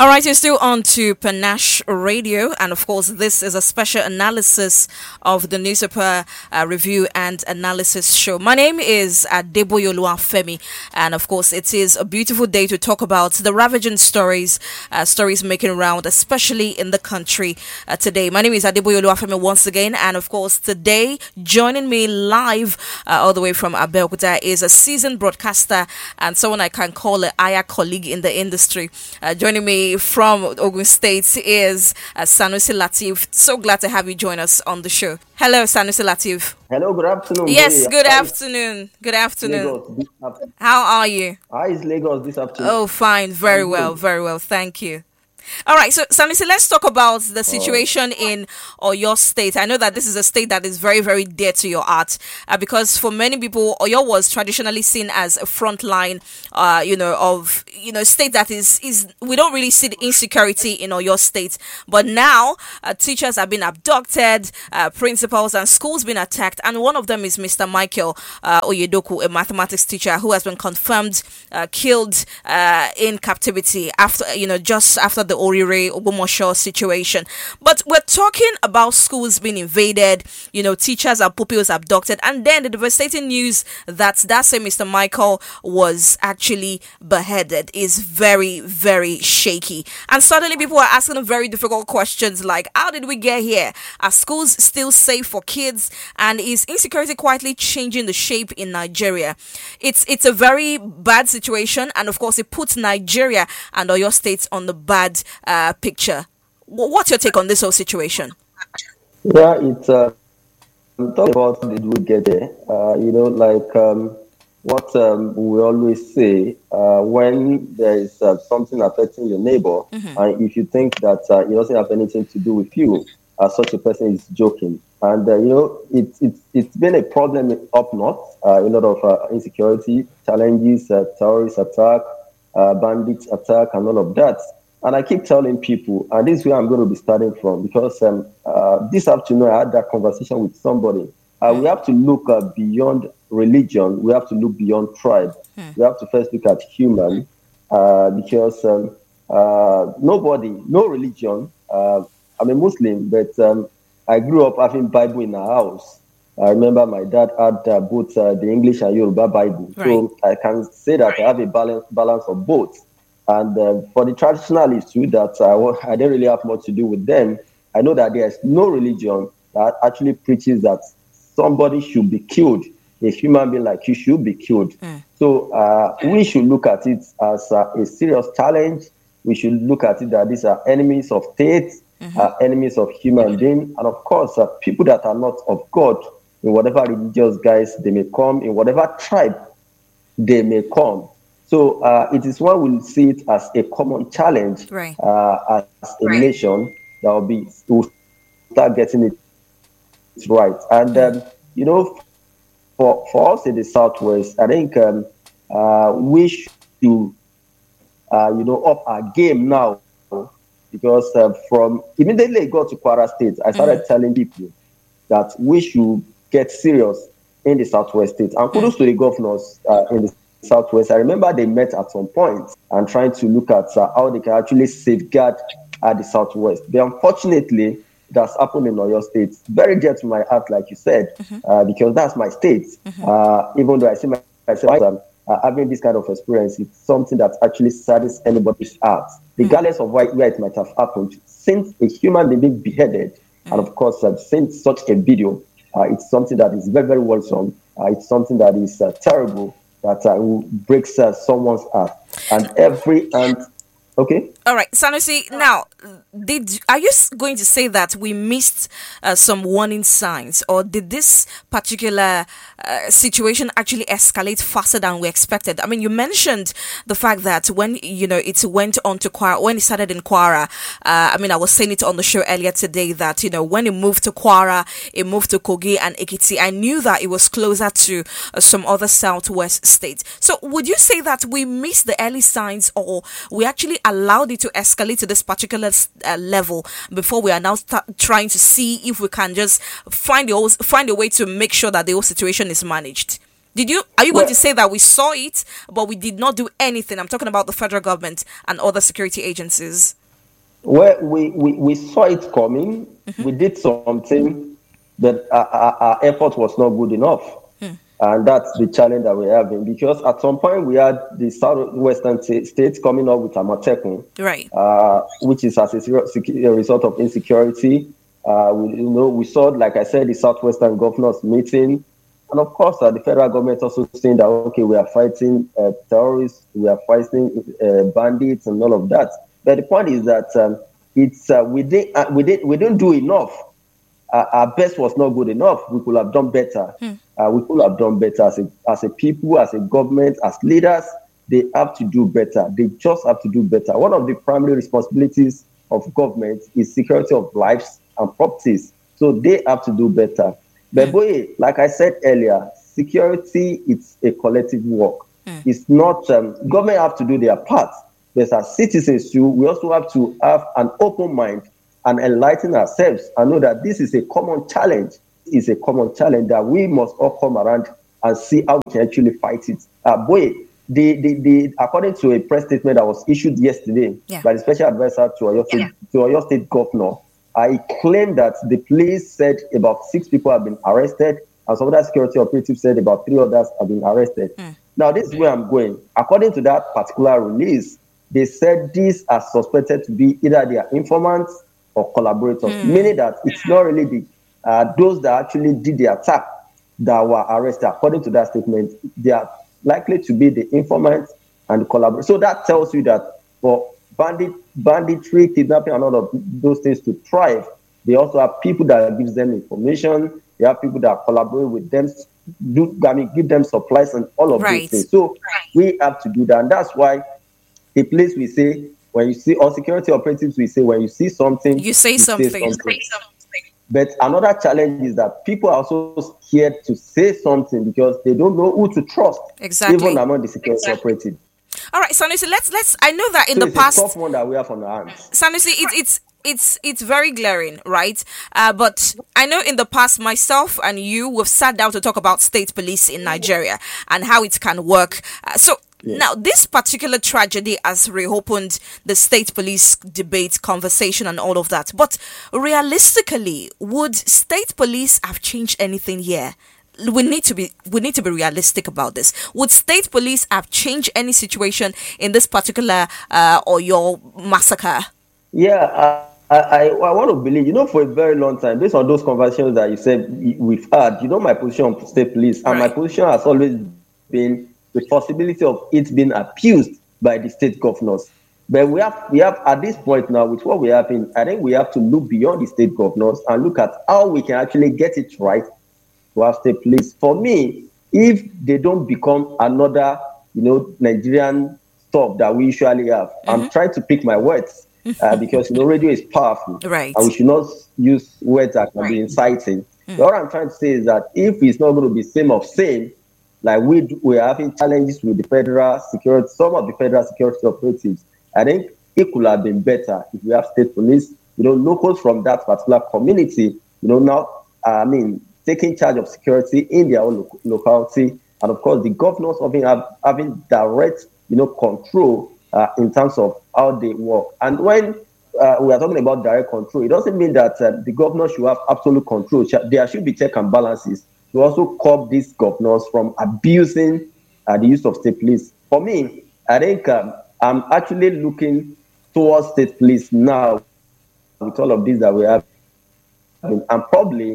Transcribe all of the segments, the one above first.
All right, you're still on to Panache Radio, and of course, this is a special analysis of the newspaper review and analysis show. My name is Adeboye Oluwafemi, and of course, it is a beautiful day to talk about the ravaging stories making round, especially in the country today. My name is Adeboye Oluwafemi once again, and of course, today joining me live all the way from Abeokuta is a seasoned broadcaster and someone I can call an Aya colleague in the industry. Joining me from Ogun State is Sanusi Latif. So glad to have you join us on the show. Hello, Sanusi Latif. Hello, good afternoon. Yes, good afternoon. Good afternoon. Lagos, How are you? How is Lagos this afternoon? Oh, fine. Very well. Very well. Thank you. All right, so Sanusi, let's talk about the situation in Oyo State. I know that this is a state that is very, very dear to your heart because for many people, Oyo was traditionally seen as a front line, state that is we don't really see the insecurity in Oyo State. But now, teachers have been abducted, principals and schools been attacked, and one of them is Mr. Michael Oyedoku, a mathematics teacher who has been confirmed killed in captivity just after the Orire Ogbomoso situation. But we're talking about schools being invaded, teachers and pupils abducted, and then the devastating news that same Mr. Michael was actually beheaded is very, very shaky. And suddenly people are asking very difficult questions like, how did we get here? Are schools still safe for kids? And is insecurity quietly changing the shape in Nigeria? It's a very bad situation, and of course it puts Nigeria and Oyo State on the bad picture. What's your take on this whole situation? Yeah, it's talking about did we get there? What we always say when there is something affecting your neighbor, and if you think that it doesn't have anything to do with you, such a person is joking. And it's been a problem up north. A lot of insecurity, challenges, terrorist attack, bandits attack, and all of that. And I keep telling people, and this is where I'm going to be starting from, because this afternoon I had that conversation with somebody. We have to look beyond religion. We have to look beyond tribe. We have to first look at human, because no religion. I'm a Muslim, but I grew up having Bible in our house. I remember my dad had both the English and Yoruba Bible. Right. So I can say that I have a balance of both. And for the traditionalists too, that I don't really have much to do with them. I know that there's no religion that actually preaches that somebody should be killed. A human being like you should be killed. So we should look at it as a serious challenge. We should look at it that these are enemies of state, enemies of human beings, and of course, people that are not of God, in whatever religious guise they may come, in whatever tribe they may come. So it is one will see it as a common challenge, right. As a nation that will start getting it right. And for us in the Southwest, I think we should up our game now, because from immediately I got to Kwara State, I started telling people that we should get serious in the Southwest State. And kudos to the governors in the Southwest. I remember they met at some point and trying to look at how they can actually safeguard the Southwest. But unfortunately, that's happened in Oyo State. Very dear to my heart, like you said, because that's my state. Even though I see myself having this kind of experience, it's something that actually saddens anybody's heart, regardless of where it might have happened. Since a human being beheaded, and of course, since such a video, it's something that is very, very worrisome. It's something that is terrible, that breaks someone's heart. Okay. All right, Sanusi. Now, are you going to say that we missed some warning signs, or did this particular situation actually escalate faster than we expected? I mean, you mentioned the fact that when it went on to Kwara, when it started in Kwara. I was saying it on the show earlier today that when it moved to Kwara, it moved to Kogi and Ekiti. I knew that it was closer to some other Southwest states. So, would you say that we missed the early signs, or we actually allowed it to escalate to this particular level before we are now trying to see if we can just find a way to make sure that the whole situation is managed? Are you going Well, to say that we saw it, but we did not do anything? I'm talking about the federal government and other security agencies. well, we saw it coming. We did something, but our effort was not good enough. And that's the challenge that we're having, because at some point we had the southwestern states coming up with Amatekun, Right. which is as a result of insecurity. We saw, like I said, the southwestern governors meeting, and of course, the federal government also saying that okay, we are fighting terrorists, we are fighting bandits, and all of that. But the point is that we didn't do enough. Our best was not good enough. We could have done better. We could have done better as a people, as a government, as leaders. They have to do better. They just have to do better. One of the primary responsibilities of government is security of lives and properties. So they have to do better. But boy, like I said earlier, security is a collective work. It's not government have to do their part. But as citizens too, we also have to have an open mind and enlighten ourselves and know that this is a common challenge. It's a common challenge that we must all come around and see how we can actually fight it. According to a press statement that was issued yesterday by the special advisor to Oyo State Governor, I claim that the police said about 6 people have been arrested, and some other security operatives said about 3 others have been arrested. Now, this is where I'm going. According to that particular release, they said these are suspected to be either their informants or collaborators, meaning that it's not really those that actually did the attack that were arrested. According to that statement, they are likely to be the informants and the collaborators. So that tells you that for banditry, kidnapping, and all of those things to thrive, they also have people that gives them information. They have people that collaborate with them, give them supplies and all of these things. So we have to do that, and that's why the place we say, when you see, or security operatives, we say, when you see something, you say something. But another challenge is that people are also scared to say something because they don't know who to trust. Exactly. Even among the security operatives. All right, Sanusi, let's. I know that in So the past, it's a tough one that we have on our hands. Sanusi, it's very glaring, right? But I know in the past, myself and you, we've sat down to talk about state police in Nigeria and how it can work. Now, this particular tragedy has reopened the state police debate, conversation, and all of that. But realistically, would state police have changed anything here? We need to be realistic about this. Would state police have changed any situation in this particular Oyo massacre? Yeah, I want to believe, for a very long time, based on those conversations that you said we've had, my position on state police, and my position has always been the possibility of it being abused by the state governors. But we have at this point now, with what we have I think we have to look beyond the state governors and look at how we can actually get it right to have state police. For me, if they don't become another, Nigerian stuff that we usually have, I'm trying to pick my words because radio is powerful, right? And we should not use words that can be inciting. What I'm trying to say is that if it's not going to be same, like we're having challenges with the federal security, some of the federal security operatives, I think it could have been better if we have state police, locals from that particular community, now, taking charge of security in their own locality, and of course the governors having direct, control in terms of how they work. And when we are talking about direct control, it doesn't mean that the governor should have absolute control. There should be check and balances to also curb these governors from abusing the use of state police. For me, I think I'm actually looking towards state police now with all of this that we have. And probably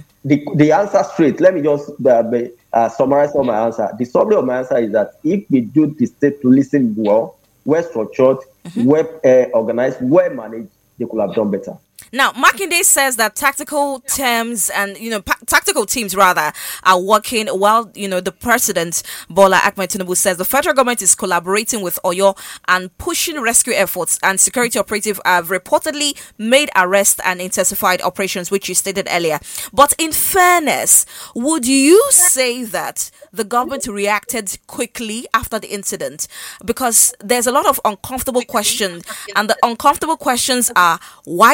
the answer straight, let me just summarize all my answer. The summary of my answer is that if we do the state policing well structured, well organized, well managed, they could have done better. Now, Makinde says that tactical teams and, tactical teams rather are working while, the president, Bola Ahmed Tinubu, says the federal government is collaborating with Oyo and pushing rescue efforts, and security operatives have reportedly made arrests and intensified operations, which you stated earlier. But in fairness, would you say that the government reacted quickly after the incident? Because there's a lot of uncomfortable questions, and the uncomfortable questions are, why does reaction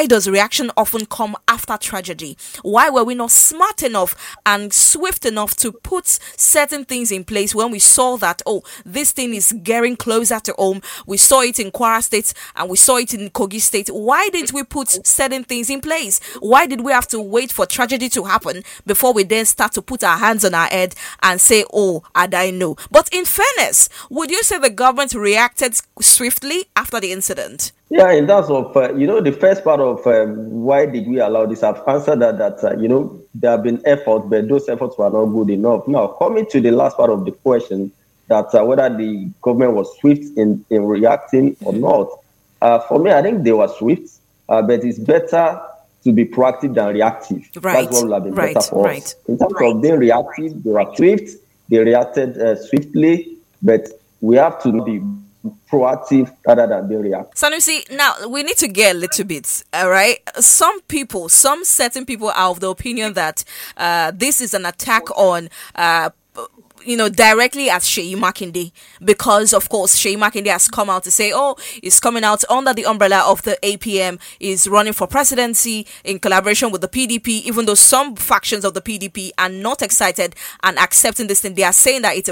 reaction often come after tragedy? Why were we not smart enough and swift enough to put certain things in place when we saw that, oh, this thing is getting closer to home? We saw it in Kwara State and we saw it in Kogi State. Why didn't we put certain things in place? Why did we have to wait for tragedy to happen before we then start to put our hands on our head and say, oh, and I know? But in fairness, would you say the government reacted swiftly after the incident? Yeah, in terms of, the first part of why did we allow this, I've answered that, there have been efforts, but those efforts were not good enough. Now, coming to the last part of the question, that whether the government was swift in reacting or not, for me, I think they were swift, but it's better to be proactive than reactive. Right. That's what will have been better for us. In terms of being reactive, they were swift, they reacted swiftly, but we have to be proactive rather than being reactive. Sanusi, now we need to get a little bit, all right? Some certain people are of the opinion that this is an attack on directly at Sheyi Makinde, because of course Sheyi Makinde has come out to say, oh, he's coming out under the umbrella of the APM, is running for presidency in collaboration with the PDP, even though some factions of the PDP are not excited and accepting this thing. They are saying that it's